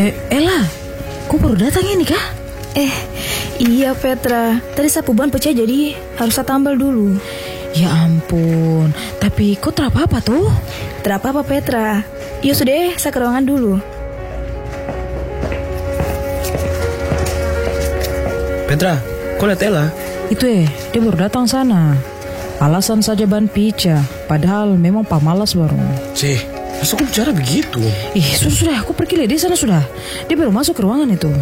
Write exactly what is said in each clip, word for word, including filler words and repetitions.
Eh, Ella, kok baru datang ini kah? Eh, iya Petra. Tadi sapu ban pecah jadi harus saya tambal dulu. Ya ampun, tapi kok tak apa-apa tuh? Tak apa-apa Petra. Yuk sudah, saya ke ruangan dulu. Petra, kok lihat Ella? Itu eh, dia baru datang sana. Alasan saja ban pecah, padahal memang pamalas baru. Cih, masa aku bicara begitu? Ih, sudah, sudah, aku pergi lihat dia sana sudah. Dia baru masuk ke ruangan itu.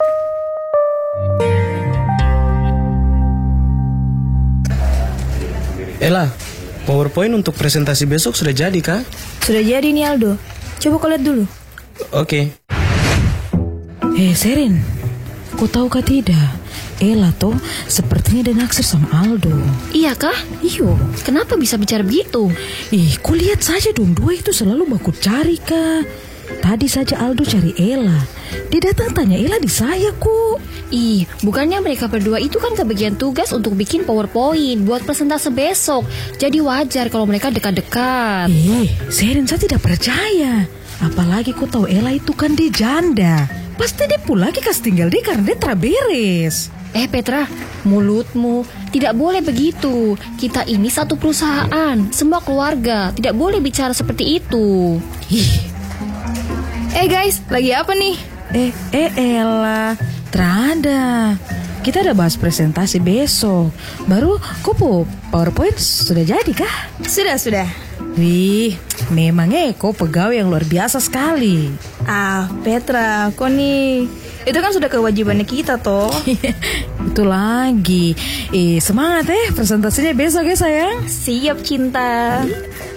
Ella, PowerPoint untuk presentasi besok sudah jadi kah? Sudah jadi nih Aldo. Coba kau lihat dulu. Oke. Eh, Sherin, kau tahu kah tidak? Ella toh sepertinya dia naksir sama Aldo. Iya kah? Iyo. Kenapa bisa bicara begitu? Ih, kau lihat saja dong, dua itu selalu baku cari kah? Tadi saja Aldo cari Ella. Dia datang tanya Ella di saya kok. Ih, bukannya mereka berdua itu kan kebagian tugas untuk bikin PowerPoint buat presentasi besok. Jadi wajar kalau mereka dekat-dekat. Eh, Sherin, saya tidak percaya. Apalagi kau tahu Ella itu kan dia janda. Pasti dia pun lagi kasih tinggal dia karena dia terberes. Eh Petra, mulutmu tidak boleh begitu. Kita ini satu perusahaan, semua keluarga. Tidak boleh bicara seperti itu. Ih. Eh guys, lagi apa nih? Eh, eh Ella, terada. Kita ada bahas presentasi besok. Baru kok PowerPoint sudah jadi kah? Sudah, sudah. Wih, memang eh kok pegawai yang luar biasa sekali. Ah, Petra, kau nih, itu kan sudah kewajibannya kita toh. Itu lagi. Eh, semangat eh presentasinya besok ya sayang. Siap cinta.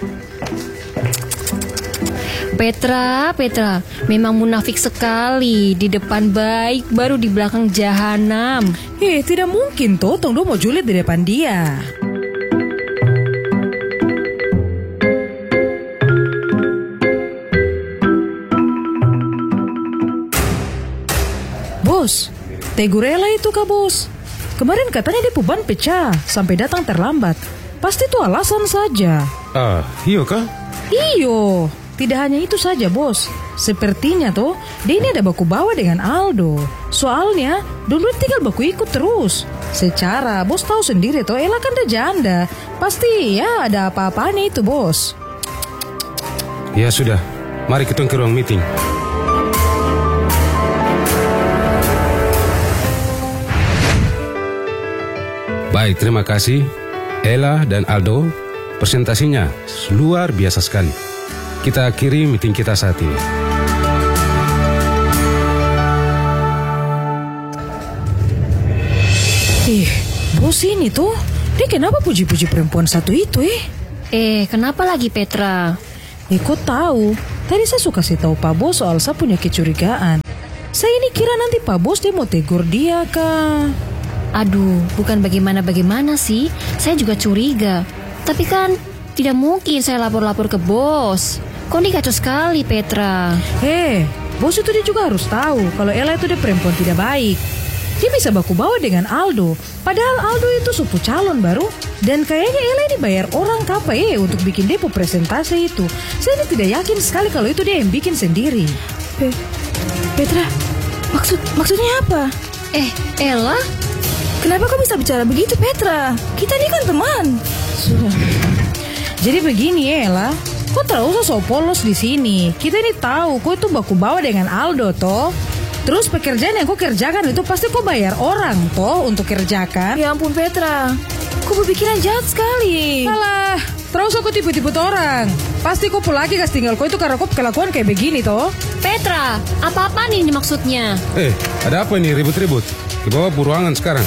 Petra, Petra, memang munafik sekali. Di depan baik, baru di belakang jahanam. Eh, tidak mungkin toh, Tong Do mau julid di depan dia. Bos, tegur Ella itu kah bos? Kemarin katanya dia ban pecah sampai datang terlambat. Pasti itu alasan saja. Ah, iya kah? Iyo, tidak hanya itu saja bos. Sepertinya toh dia ini ada baku bawa dengan Aldo. Soalnya dulu tinggal baku ikut terus. Secara bos tahu sendiri toh Ella kan dia janda. Pasti ya ada apa-apanya itu bos. Ya sudah, mari kita ke ruang meeting. Baik, terima kasih. Ella dan Aldo, presentasinya luar biasa sekali. Kita akhiri meeting kita saat ini. Ih, bos ini tuh, dia kenapa puji-puji perempuan satu itu eh? Eh, kenapa lagi Petra? Eh, kok tahu? Tadi saya suka kasih tahu Pak Bos soal saya punya kecurigaan. Saya ini kira nanti Pak Bos dia mau tegur dia kah? Aduh, bukan bagaimana-bagaimana sih. Saya juga curiga. Tapi kan tidak mungkin saya lapor-lapor ke bos. Kok ini kacau sekali Petra. Hei, bos itu dia juga harus tahu kalau Ella itu dia perempuan tidak baik. Dia bisa baku bawa dengan Aldo. Padahal Aldo itu sepupu calon baru. Dan kayaknya Ella ini bayar orang kapa eh untuk bikin depo presentasi itu. Saya ini tidak yakin sekali kalau itu dia yang bikin sendiri. Pe Petra, maksud maksudnya apa? Eh, Ella? Kenapa kau bisa bicara begitu Petra? Kita ini kan teman. Sudah. Jadi begini Ella, kok terus so polos di sini. Kita ini tahu kau itu baku bawa dengan Aldo toh. Terus pekerjaan yang kau kerjakan itu pasti kau bayar orang toh untuk kerjakan. Ya ampun Petra, kau berpikiran jahat sekali. Alah, terus aku tipu-tipu orang. Pasti kau lagi kasih tinggal kau itu karena kau kelakuan kayak begini toh. Petra, apa-apa nih ini maksudnya? Eh, ada apa ini ribut-ribut? Dibawa ke ruangan sekarang.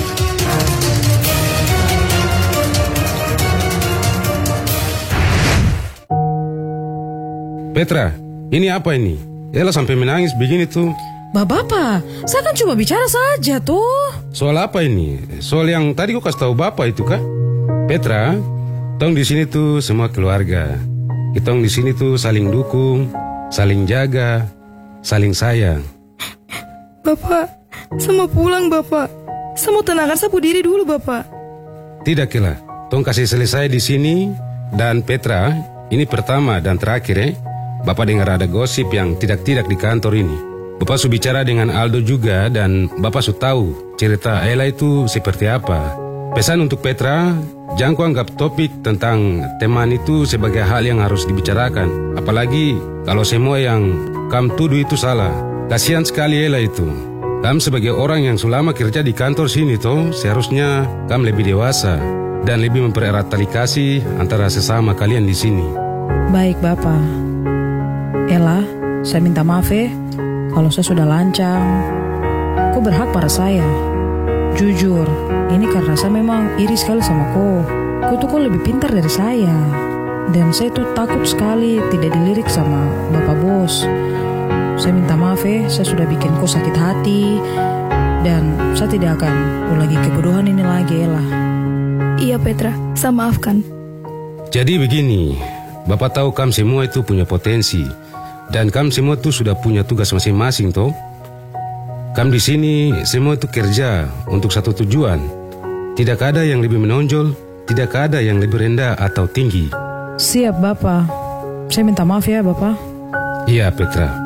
Petra, ini apa ini? Ella sampai menangis begini tuh. Bapak, saya kan cuma bicara saja tuh. Soal apa ini? Soal yang tadi kau kasih tahu bapak itu kah? Petra, tong di sini tuh semua keluarga. Kitong di sini tuh saling dukung, saling jaga, saling sayang. Bapak, saya mau pulang Bapak. Saya mau tenangkan sapu diri dulu Bapak. Tidak Ella, tong kasih selesai di sini. Dan Petra, ini pertama dan terakhir eh. Bapak dengar ada gosip yang tidak-tidak di kantor ini. Bapak su bicara dengan Aldo juga dan Bapak su tahu cerita Ella itu seperti apa. Pesan untuk Petra, jangan kau anggap topik tentang teman itu sebagai hal yang harus dibicarakan. Apalagi kalau semua yang kamu tuduh itu salah. Kasihan sekali Ella itu. Kamu sebagai orang yang selama kerja di kantor sini toh, seharusnya kamu lebih dewasa dan lebih mempererat tali kasih antara sesama kalian di sini. Baik, Bapak. Ella, saya minta maaf ya kalau saya sudah lancang. Kau berhak pada saya. Jujur, ini karena saya memang iri sekali sama kau. Kau tuh kau lebih pintar dari saya. Dan saya tuh takut sekali tidak dilirik sama Bapak Bos. Saya minta maaf ya, saya sudah bikin kau sakit hati. Dan saya tidak akan ulangi kebodohan ini lagi, Ella. Iya Petra, saya maafkan. Jadi begini, Bapak tahu kamu semua itu punya potensi. Dan kamu semua tuh sudah punya tugas masing-masing toh. Kamu di sini semua itu kerja untuk satu tujuan. Tidak ada yang lebih menonjol, tidak ada yang lebih rendah atau tinggi. Siap, Bapak. Saya minta maaf ya, Bapak. Iya, Petra.